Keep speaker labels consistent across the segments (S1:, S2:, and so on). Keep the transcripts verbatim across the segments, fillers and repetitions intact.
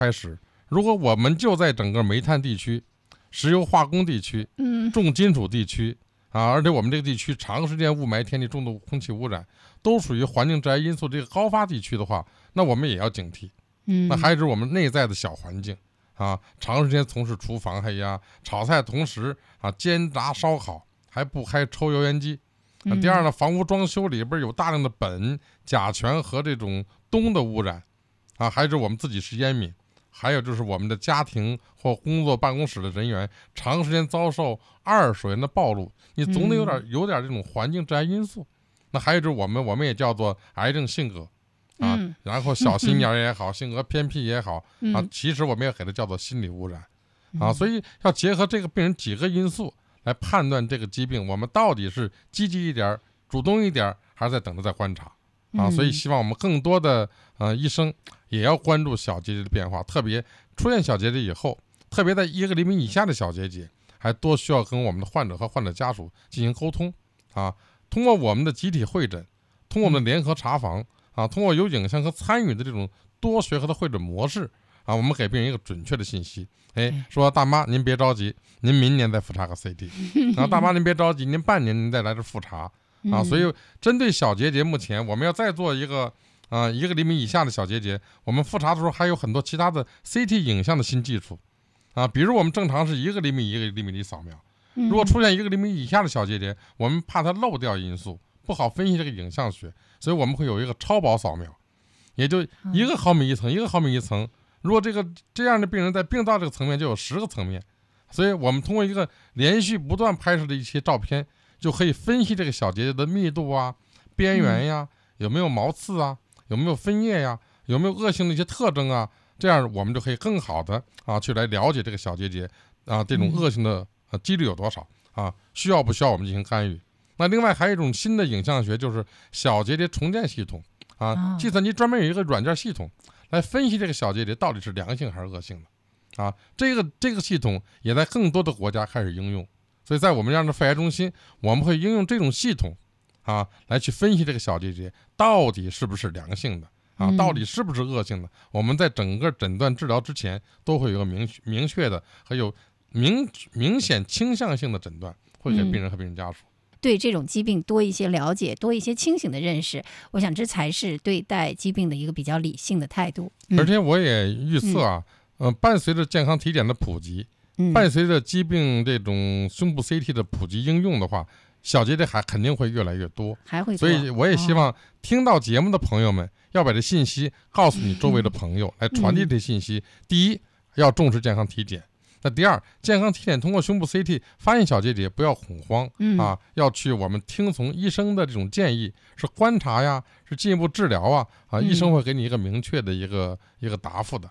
S1: 开始，如果我们就在整个煤炭地区、石油化工地区、重金属地区啊，而且我们这个地区长时间雾霾天气、重度空气污染，都属于环境致癌因素这个高发地区的话，那我们也要警惕。
S2: 嗯，
S1: 那还是我们内在的小环境啊，长时间从事厨房还呀炒菜，同时啊煎炸烧烤，还不开抽油烟机。啊、第二呢，房屋装修里边有大量的苯、甲醛和这种氡的污染啊，还是我们自己是烟民。还有就是我们的家庭或工作办公室的人员长时间遭受二手烟的暴露，你总得有点有点这种环境致癌因素。那还有就是我们我们也叫做癌症性格啊，
S2: 嗯、
S1: 然后小心眼也好、嗯，性格偏僻也好啊，
S2: 嗯、
S1: 其实我们也给它叫做心理污染啊。所以要结合这个病人几个因素来判断这个疾病，我们到底是积极一点、主动一点，还是在等着再观察啊？所以希望我们更多的呃医生也要关注小结节的变化，特别出现小结节以后，特别在一个厘米以下的小结节，还多需要跟我们的患者和患者家属进行沟通啊。通过我们的集体会诊，通过我们的联合查房啊，通过有影像和参与的这种多学科的会诊模式啊，我们给病人一个准确的信息。哎，说大妈您别着急，您明年再复查个 C T 啊，大妈您别着急，您半年您再来这复查啊。所以针对小结节，目前我们要再做一个啊一个厘米以下的小结节，我们复查的时候还有很多其他的 C T 影像的新技术啊，比如我们正常是一个厘米一个厘米的扫描，如果出现一个厘米以下的小结节，我们怕它漏掉因素，不好分析这个影像学，所以我们会有一个超薄扫描，也就一个毫米一层，一个毫米一层。如果这个这样的病人在病灶这个层面就有十个层面，所以我们通过一个连续不断拍摄的一些照片，就可以分析这个小结节的密度啊、边缘呀、有没有毛刺啊、有没有分叶呀、有没有恶性的一些特征啊，这样我们就可以更好的啊去来了解这个小结节啊这种恶性的呃几率有多少啊，需要不需要我们进行干预。那另外还有一种新的影像学，就是小结节重建系统啊，计算机专门有一个软件系统来分析这个小结节到底是良性还是恶性的啊，这个这个系统也在更多的国家开始应用，所以在我们这样的肺癌中心，我们会应用这种系统啊来去分析这个小结节到底是不是良性的啊，到底是不是恶性的。我们在整个诊断治疗之前都会有一个明明确的还有明明显倾向性的诊断，会给病人和病人家属。
S2: 嗯，对这种疾病多一些了解，多一些清醒的认识，我想这才是对待疾病的一个比较理性的态度。
S1: 嗯、而且我也预测啊，嗯、呃，伴随着健康体检的普及，嗯、伴随着疾病这种胸部 C T 的普及应用的话，小结节还肯定会越来越多，
S2: 还会多。
S1: 所以我也希望听到节目的朋友们，要把这信息告诉你周围的朋友，嗯、来传递这信息。嗯、第一，要重视健康体检。那第二，健康体检通过胸部 C T 发现小结节，不要恐慌、嗯、啊，要去我们听从医生的这种建议，是观察呀，是进一步治疗啊，啊，医生会给你一个明确的一个、嗯、一个答复的。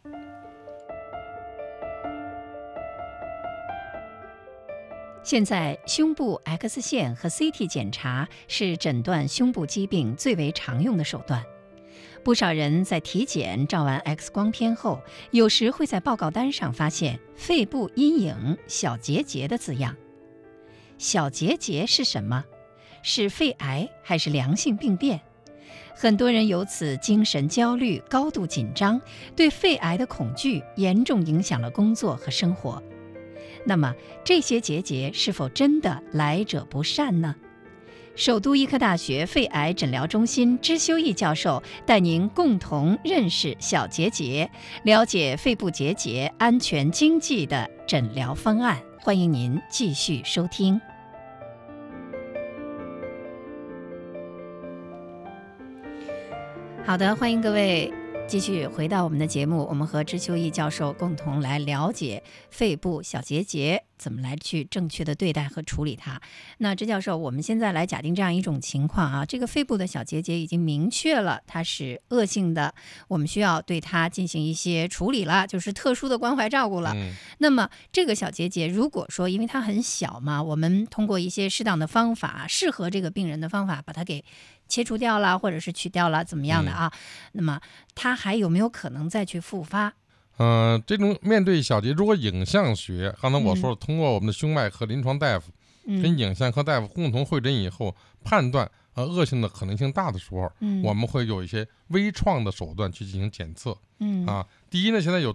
S2: 现在胸部 X 线和 C T 检查是诊断胸部疾病最为常用的手段。不少人在体检照完 X 光片后，有时会在报告单上发现肺部阴影小结节的字样。小结节是什么？是肺癌还是良性病变？很多人由此精神焦虑、高度紧张，对肺癌的恐惧严重影响了工作和生活。那么这些结节是否真的来者不善呢？首都医科大学肺癌诊疗中心支修义教授带您共同认识小结节，了解肺部结节安全经济的诊疗方案。欢迎您继续收听。好的，欢迎各位继续回到我们的节目，我们和支修义教授共同来了解肺部小结节怎么来去正确的对待和处理它。那支教授，我们现在来假定这样一种情况啊，这个肺部的小结节已经明确了它是恶性的，我们需要对它进行一些处理了，就是特殊的关怀照顾了。嗯、那么这个小结节如果说因为它很小嘛，我们通过一些适当的方法，适合这个病人的方法把它给切除掉了，或者是取掉了，怎么样的啊？嗯、那么它还有没有可能再去复发？
S1: 嗯、呃，这种面对小结，如果影像学，刚才我说了，嗯、通过我们的胸脉科临床大夫、嗯、跟影像科大夫共同会诊以后，判断呃恶性的可能性大的时候，
S2: 嗯，
S1: 我们会有一些微创的手段去进行检测。
S2: 嗯
S1: 啊，第一呢，现在有